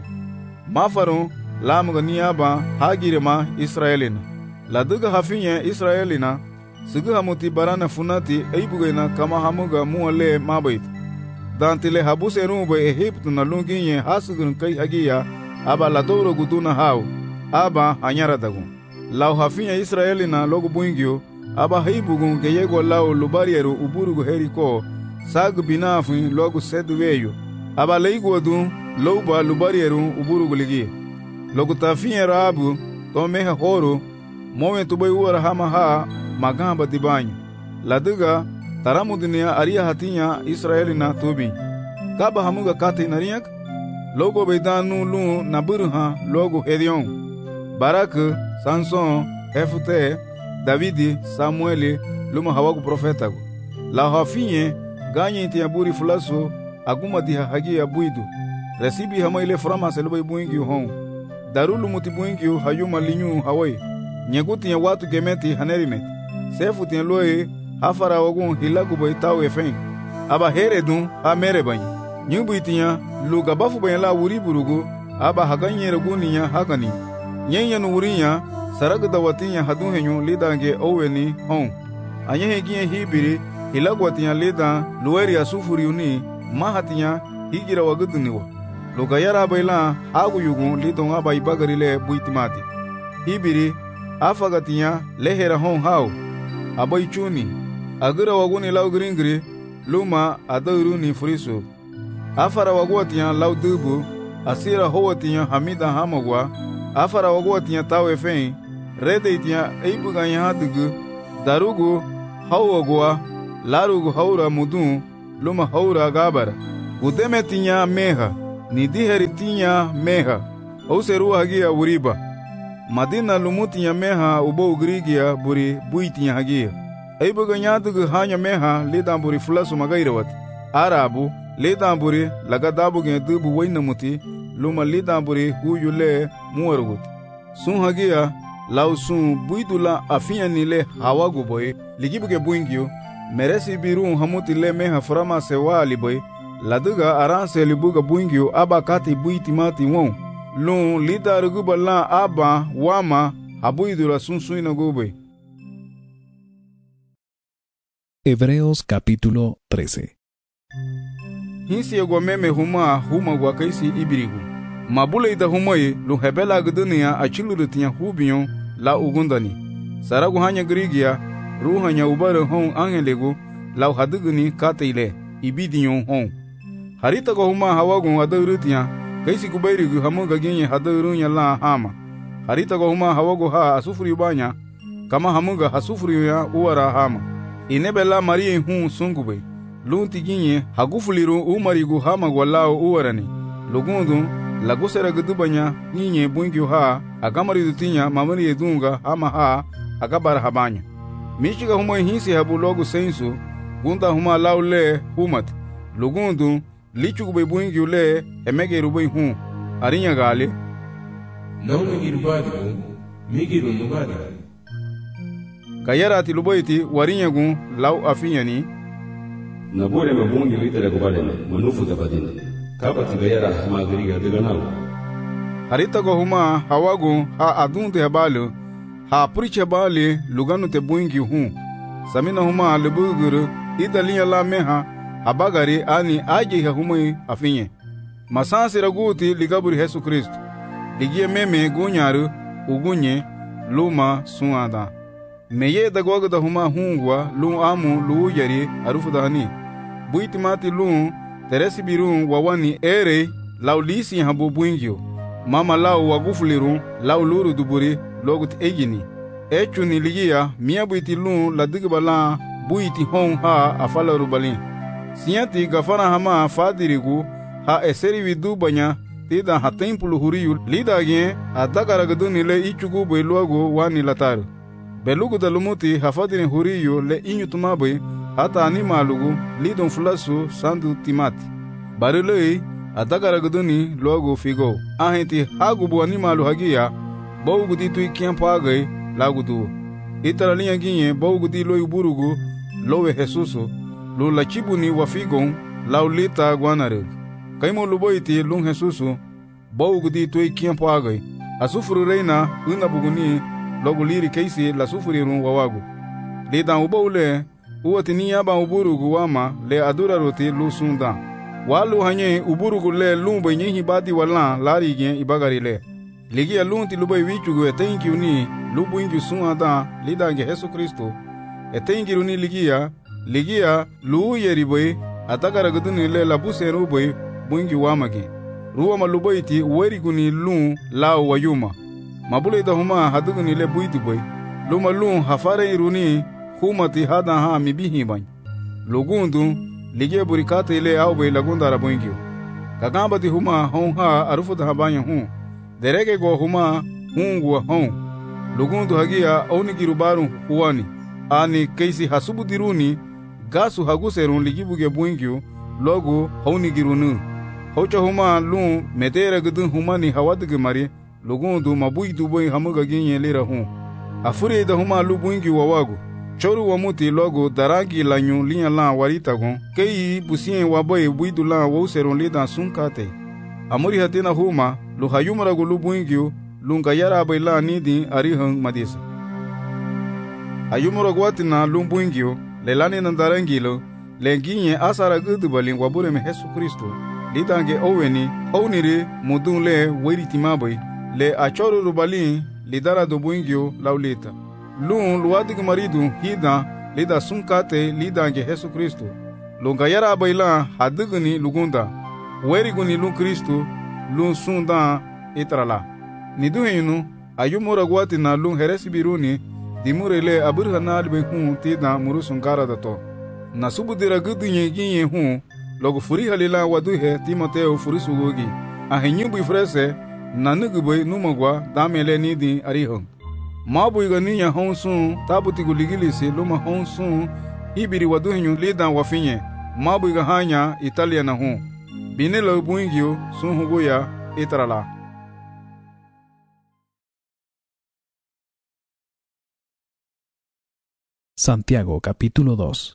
Mafaru lamuga niaba hagirema Israelina. La diga hafinya Israelina Sigu hamuti barana funati eibugena kama hamuga muale mabait. Dantile habuse rumbe Egyptu na lunginye hasugun kai hagia aba ladoro guduna hau aba anyara dagun. Lau hafinya Israeli na logo buingio aba heibugun geyego lau lubarieru uburugu heriko sagu binafin logo seduweyo. Aba leiguadu louba lubarieru uburugu ligi. Logo tafinya rabu tomeha horo mowe tubai uara hama haa magamba dibanyo. Laduga taramu dunia aria hatinya Israelina tubi. Kaba hamuga kati nariyak logo beidanu lu naburha logo Hedion. Barak, Samson, Hefute, Davidi, Samueli luma hawagu profetagu. La hafinye ganye tiaburi fulaso aguma diha hagia buidu. Resibi hama ile frama selubai buingi hon. Darulu muti buingi hayuma linyu hawai. Nyeguti ya watu gemeti hanerimeti. Sefu tien loe hafara wagun hilagu bai tau efen. Aba heredun ha merebanyi. Nyubu itinya luga bafu bayan la wuri burugu aba haganye reguninya hagani. Nyenya nu wurinya saragu dawatinya hadun henyu lidange oweni hon. Anyehe gie hibiri hilagu watinya lidan lueri asufuri uni mahatinya higira waguduniwa. Luga yara baila hagu yugun lidon aba ibagarile buitimati. Hibiri afagatinya lehera hon hau. Abai chuni agira waguni lau gringri luma adauruni furisu afara wagwatinya lau dubu asira howatinya hamida hamagwa afara wagwatinya tawe fein rede tia eibuga nya dugu darugu hawagwa larugu haura mudun luma haura gabara udeme tinya meha nidiheri tinya meha auseru hagia uriba madina lumutinya meha ubo ugrigia buri buitinya hagia eibuga nya dugu hanya meha lidan buri fulasu magairawat arabu lidan buri lagadabu ge dubu wainamuti luma lidan buri huyule muwarugut sun hagia lau sun buidula afinya nile hawagu boy ligibuge buingyo meresi biru hamuti le meha frama sewa liboy laduga aranse libuga buingyo aba kati buitimati won lun lidarugu bala aba wama habuidula sun suina gobe. Hebreos capítulo 13. Hinsi egwa meme huma gwa kaisi ibirigu mabule ida humoye lu hebela guduniya achilurutinya hubiyon la ugundani saragu hanya grigia ruhanya ubare hon angelegu la haduguni kateile ibidiyon hon harita go huma hawagun adurutinya kaisi kubairigu hamuga ginye hadurunya la hama harita go huma hawagu ha asufuri banya kama hamuga hasufuri ya uwara hama inebela marie hun sungube lunti ginye hagufuliru umarigu hama gwalao uwarani lugundu lagusera gudubanya nyinye buingyu ha agamari dutinya mamari edunga hama ha agabara habanya michiga huma hinsi habu logu sensu gunda huma laule humat lugundu lichugube buingyu le emege rubai hun arinya gale não migirubadi migiru nubadi kayarati lubaiti warinya gun lau afinyani nabore mabungi lidere kubalene manufu dabadine kabati gayara magriga deganau harita go huma hawagu ha adunte habalu ha puriche bali luganu te buingi hun samina huma lebuguru idaliya la meha habagari ani aje ha huma afinye masansi raguti ligaburi Yesu Kristo ligie meme gunyaru ugunye luma suada meye dagwaga da huma hungwa lu amu lu yari arufudani buitimati lu teresi birun wawani ere laulisi habu buingyo mama lau wagufuliru lau luru duburi logut ejini echuni ligia mia buiti lu ladigibala buiti hon ha afala rubalin siyati gafana hama fadirigu ha eseri vidu banya tida ha tempulu huriyu lidagye adagaragaduni le ichugu beluagu wani lataru belugu dalumuti hafadini huriyu le inyutumabe hata animalugu lidon fulasu sandu timati barilei adagaragaduni logo figo ahenti hagubu animalu hagia bawgudi tu kiampagai lagudu itaralinha ginye bawgudi loyu burugu lowe Jesusu lu lachibuni wafigon laulita guanare kaimo luboiti lun Jesusu bawgudi tu kiampagai asufuru reina unabuguni logo liri keisi la sufurirun wawagu lidan ubawle uwatini yaba uburugu wama le adura roti lu sunda walu hanye uburugu le lumbe nyihi badi wala lari gen ibagari le ligia lunti lubai wichugu etenki uni lubu ingi suada lidange Yesu Kristo etenki uni ligia lu yeriboy atagara guduni le labuse ruboy bungi wamage ruwa malubaiti weriguni lu lao wayuma mabule da huma haduguni le buiti boy luma lu hafare iruni humati hada ha mibihi bany lugundu ligie burikate ile awbe lagunda rabungio kagamba di huma hon ha arufuda habanya hu derege go huma hungwa hon lugundu hagia onigirubaru huani ani keisi hasubu diruni gasu haguserun ligibuge buingio logo honigirunu hocha huma lu medera gudun humani hawadige mari lugundu mabuidu boy hamuga ginye lira hu afure da huma lu buingio wawagu choru wamuti logo darangi lanyu linya la waritagon kei busien waboy buidu la wauseron lida sunkate amuri hatina huma lu hayumara gulu buingio lunga yara baila nidi arihang madisa ayumara gwatina lu buingio lelani nandarangilo lenginye asara gudu balin wabure me Yesu Kristo lidange oweni honire mudun le weritimaboy le achoru rubalin lidara do buingio laulita lun luwadig maridu hida lida sunkate lidange Yesu Kristo lunga yara baila hadugni lugunda weriguni lun Kristo lun sunda itrala niduhinu ayumura gwati na lung heresi biruni dimure le abur hanal be hu ti na muru sunkara dato na subudira gudunye ginye hu logo furi halila wadu he Timoteo furi sugogi ahenyu bu frese na nuguboy numagwa damele ni di arihon mabu iga ninya honsun tabuti guligilisi luma honsun ibiri wadu hinyu lidan wafinye mabu iga hanya Italia na hu binelo buingio sun hugoya itrala. Santiago capítulo 2.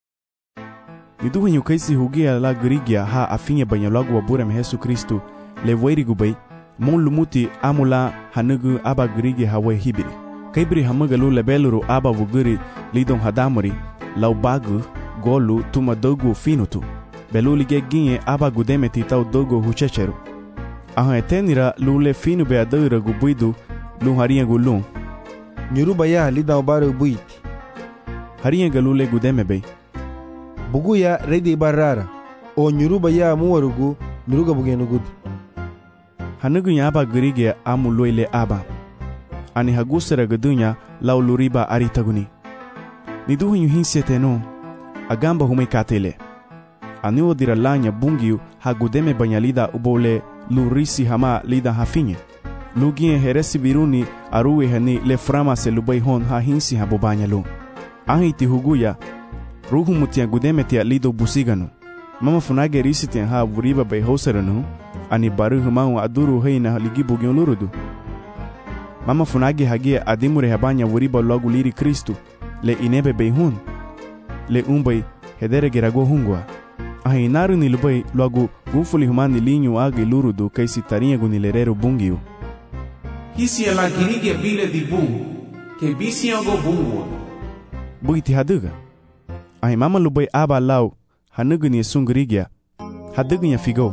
Niduhenyu kaisi hugia la grigia ha afinye banyalagu wa burem Yesu Kristu levoiri gubai mon lumuti amula hanugu aba grigi hawe hibiri kaibri hamagalu lebeluru aba vuguri lidon hadamuri laubagu golu tuma dogu finutu belu lige ginye aba gudemeti tau dogo huchecheru aha etenira lule finu be adira gubuidu lu haria gulun nyuruba ya lidon baru buiti haria galule gudeme be bugu ya redi barara o nyuruba ya muwarugu nuruga bugenugud hanugu ya aba grigi amu loile aba ani hagusera gadunya lau luriba aritaguni niduhenyu hinseteno agamba humekatele ani odira lanya bungiu hagudeme banyalida ubole lurisi hama lida hafinye lugie heresi biruni aruwe hani le frama se lubai hon ha hinsi habobanyalu ahiti huguya ruhu mutia gudeme tia lido busiganu mama funage risitian ha vuriba bai hoseranu ani baru humau aduru heina ligibu gion lurudu mama funage hagia adimure habanya vuriba logu liri Kristu le inebe bai hun le umbai hedere gerago hungwa ahi naru ni lubai logu gufuli humani linyu agi lurudu kaisi tarinha gunilereru bungiu hisi ala girige bile di bungu ke bisi ago bungu buiti haduga ahi mama lubai aba lau hanugu ni sungrigia hadugu nya figo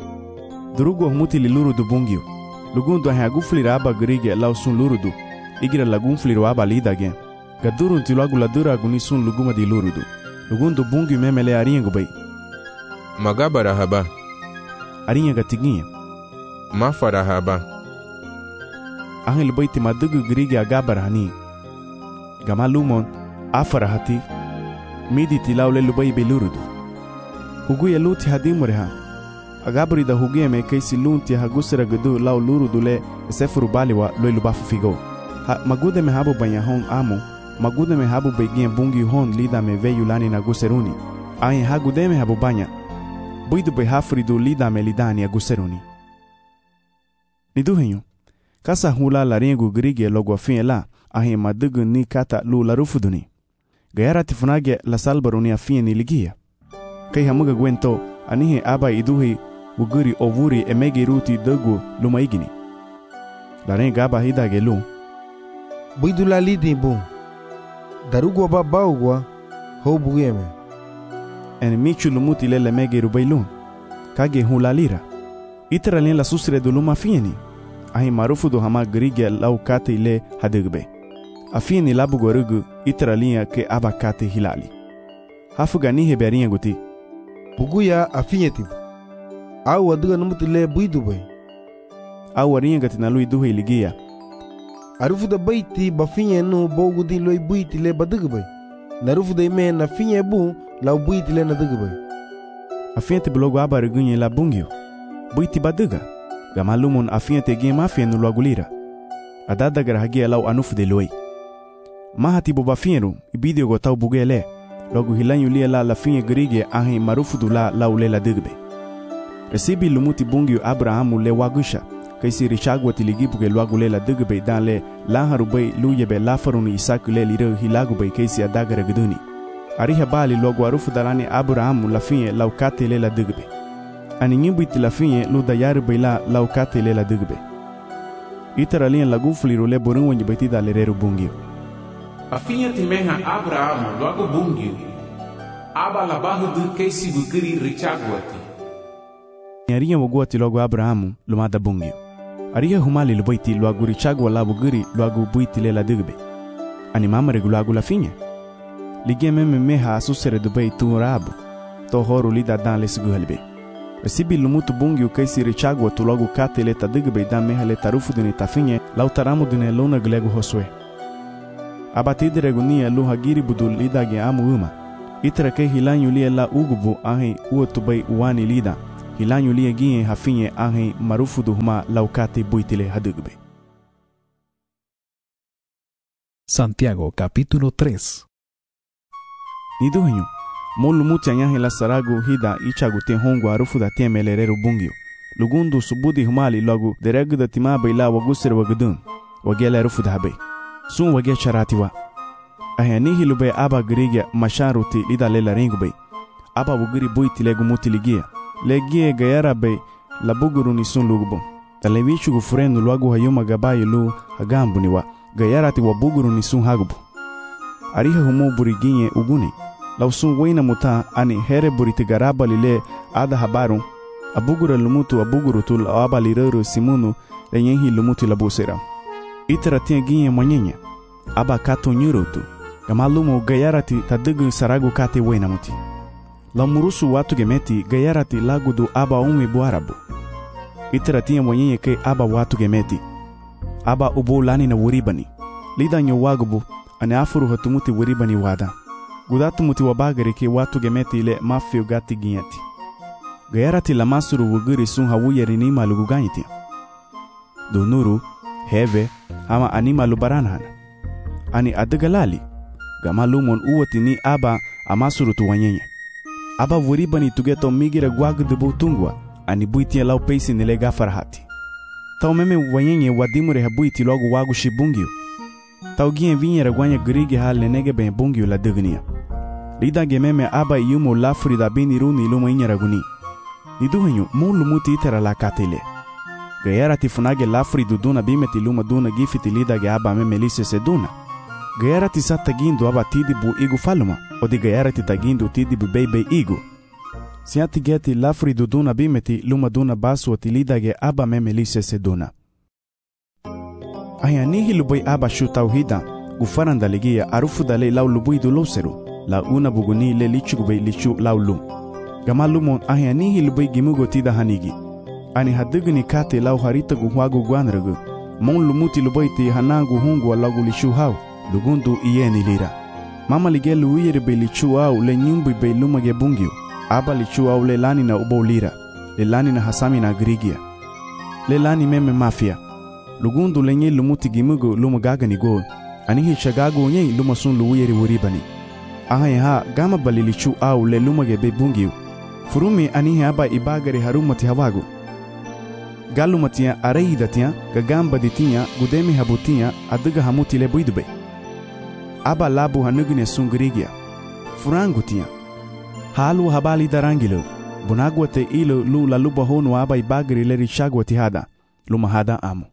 durugo humuti li lurudu bungiu lugundu ahi agufuli aba grigia lau sun lurudu igira lagunfuli aba lidage gaduru nti logu ladura guni sun luguma di lurudu lugundu bungiu memele arinha gubai magabara haba arinha gatiginha mafara haba ahil baiti madugu grigi agabara hani gamalumon afara hati midi tilaule lubai belurudu huguya luti hadimureha agabari da huguya me kaisi lunti hagusera gudu lau lurudu le sefuru baliwa loi lubafu figo magude me habu banya hon amu magude me habu begien bungi hon lida me veyu lani na guseruni ahi hagude me habu banya buidu be hafridu lida me lidani aguseruni niduhenyu kasa hula la rengu grige logo afin la ahi madugu ni kata lu la rufuduni gayara tifunage la salbaruni afin ni ligia kai hamuga gwento anihe aba iduhi uguri ovuri emege ruti dogu lumaigini la renga aba hidage lu buidu la lidi bun darugo ba baugwa ho bugeme en michu lumuti le mege rubailun kage hula lira itara len la susre do luma fieni ahi marufu do hama grige lau kate ile hadigbe afieni labu gorugu itara linha ke aba kate hilali hafuga ni heberinha guti buguya afinyeti au aduga numuti le buidu bay au arinha gati na lui duhe ligia arufu da baiti bafinye no bogudi loi buiti le baduga bay narufu da ime na finye bu lau buiti le na duga bay afienti blogo aba regunye la bungio buiti baduga gamalumon afiente gema afienu loagulira adada garahagia lau anufu de loi mahati boba fieru ibidio gotau bugele logo hilanyu lia la finye grige ahi marufu du la lau la digbe resibi lumuti bungio Abrahamu le wagusha kaisi richagwa tiligibu ke loagule la digbe dan le la harubei luyebe la faruni Isaku le liro hilagu bei kaisi adagara guduni ariha bali logo arufu dalani Abrahamu la finye lau kate le la digbe ani nyimbuiti la finye lu dayaru beila lau kate le la digbe itara lien lagufliru le borun wenye betida le reru bungio afinye timeha Abrahamu logo bungio aba la bahu du kaisi bukiri richagwati ariya wogwati logo Abrahamu lumada bungio ariya humali lubaiti logo richagwa la bugiri logo buiti le la digbe ani mamare gulagu la finye ligie meme meha asusere dubai tu rabu to horu lida dan le sigu halbe Recibi lumutu bungiu kaisi richagua tu logo kate le tadigbe da meha le tarufu dini tafinye lau taramu dine luna glegu hoswe. Abatide regunia lu hagiri budul lidage amu uma. Itra ke hilanyu lie la ugubu ahi uotubai uwani lida. Hilanyu lie gie hafinye ahi marufu du huma lau kate buitile hadigbe. Santiago capítulo 3. Niduhinyu, molu muti anyahi la saragu hida ichagu te hongu arufu da te melereru bungiu. Lugundu subudi humali logu deregu da timabe ila wagusir wagudun. Wagele arufu da habe. Sun wage charatiwa. Ahenihi lube aba girigia masharuti lida lela ringube. Aba wugiri buiti legu muti ligia. Legie gayara be la buguru ni sun lugubo. Talevichu gufurenu luagu hayuma gabayi lu hagambuniwa. Gayarati wa buguru ni sun hagubu. Ariha humo buriginye uguni. Lau sun wena muta ani here buriti garaba lile ada habaru. Abugura lumutu abuguru tul aba lirero simunu lenyehi lumutu labusera. Itara tia ginye mwanyenye. Aba kato nyurutu. Gamalumo gayarati tadigu saragu kate wena muti. Lau murusu watu gemeti gayarati lagudu aba ume buarabu. Itara tia mwanyenye ke aba watu gemeti. Aba ubo lani na wuribani. Lida nyo wagubu ane afuru hatumuti wuribani wada. Gudatu muti wabagari ke watu gemeti ile mafio gati ginyati. Gayarati la masuru wugiri sun hawuyeri ni malugu ganyiti. Dunuru, heve, ama anima lubaranhana. Ani adagalali. Gamalumon uwati ni aba amasuru tuwanyenye. Aba wuribani tugeto migira gwagudubu tungwa. Ani buitia lau peisi nile gafarahati. Tau meme wanyenye wadimure habuiti logo wagu shibungiu. Tau gien vinyera gwanya grigi hale nege ben bungiu la dignia. Lida gememe aba yumo lafuri da bini runi luma inyera guni. Niduhenyu mulu muti itera la katile. Gayara tifunage lafuri duduna bimeti luma duna gifiti lida ge aba meme lise seduna. Gayara tisa tagindu aba tidibu igu faluma. Odi gayara titagindu tidibu bebe igu. Siati geti lafuri duduna bimeti luma duna basu ati lida ge aba meme lise seduna. Ayanihi lubui aba shu tauhida gufaranda ligia arufu dale lau lubui du loseru la una buguni le lichugube lichu lau lum. Gamalumon ayanihi lubui gimugo tida hanigi. Ani hadigni kate lau harita guhwagu gwanragu. Mon lumuti lubui ti hanangu hungu alagu lichu hau lugundu iyeni lira. Mama lige luiyere be lichu au le nyumbu be lumage bungiu. Aba lichu au le lani na ubo lira. Le lani na hasami na grigia. Le lani meme mafia. Lugundu lenye lumuti gimugo lumagaga ni go. Anihi shagago nye lumasun luwiyeri wuribani. Ahaye ha gama balilichu au le lumage be bungiu. Furumi anihi aba ibagari harumati hawago. Galumatia areidatia gagamba ditia gudemi habutia adiga hamuti le buidube. Aba labu hanugine sungrigia. Furangutia. Halu habali darangilo. Bunagwate ilo lu la luba honu aba ibagari le richagwati hada. Lumahada amo.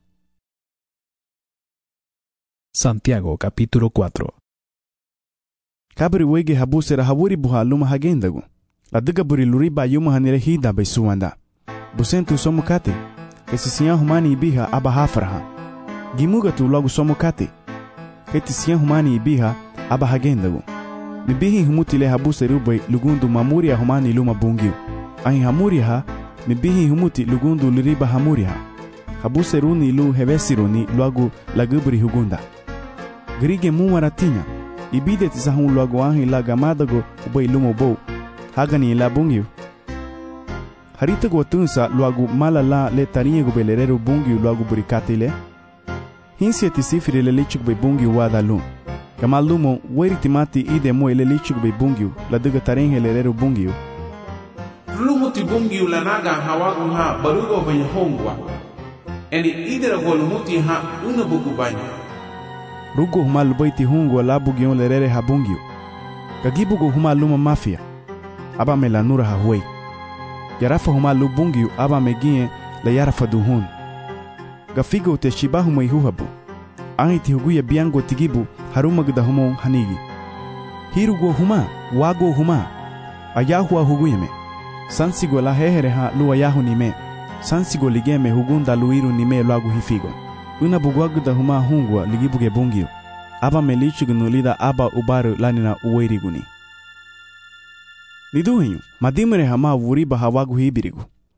Santiago capítulo 4. Kabri wege habusera hawuri buha luma hagendagu. La diga buri luriba yuma hanire hida bai suwanda. Busentu somukate. Kesisiyan humani ibiha aba hafraha. Gimuga tu logu somukate. Ketisiyan humani ibiha aba hagendagu. Mibihi humutile habuseru bai lugundu mamuria humani luma bungiu. Ahi hamuria ha, mibihi humuti lugundu luriba hamuria ha. Habuseruni lu hevesiruni logu lagubri hugunda. Grige muwaratinya. Ibide tisahun logo ahi la gamadago ubai lumo bo. Hagani la bungiu. Haritago tunsa logo malala le tarinye go belereru bungiu logo burikatile. Hinsi tisifiri le lichuk be bungiu wada lum. Gamalumo weritimati ide mo le lichuk be bungiu la duga tarinhe lereru bungiu. Lumuti bungiu la naga hawagu ha barugo banya hongwa. Eni idera go lumuti ha unabugu banya. Rugo huma lubaiti hungu labu gion lerere habungiu. Gagibugo huma luma mafia. Aba me la nura hahuei. Yarafa huma lubungiu aba me gien la yarafa duhun. Gafigo te shibahu me huhabu. Ahiti huguya biango tigibu harumagda humo hanigi. Hirugo huma, wago huma. Ayahua huguyeme. Sansigo la hehere ha lu ayahu nime. Sansigo ligeme hugunda luiru nime lagu hifigo. Una bugwaguda huma hungwa ligibuge bungiu. Aba melichugunu lida aba ubaru lanina uweiriguni. Niduhinyu, madimere hama wuriba hawagu hibirigu.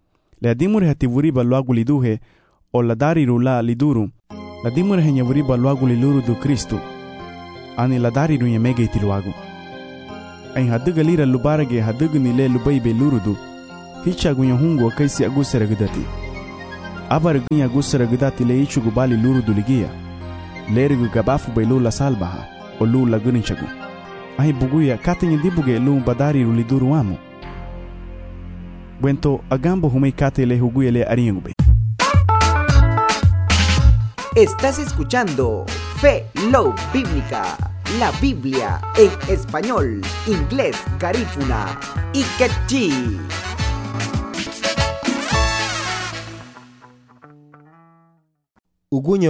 Le adimure hativuriba luagu liduhe o la dariru la liduru. La dimure henyavuriba luagu liluru du Kristu. Ani la dariru nyemege itiluagu. Ain haduga lira lubarage haduga nile lubaibe lurudu. Hicha gunyahungu akaisi agusera gudati. Abar gunya agusera gudati le ichu gubali lurudu ligia. Lerigu gabafu bailu la salbaha o lu la guninchagu. Ahi buguya katenye dibuge lu badariru liduru amu. Buento agambo humei kate le huguye le ariengube. Estás escuchando Fe Love Bíblica, la Biblia en español, inglés, garífuna y quechí. Ugunya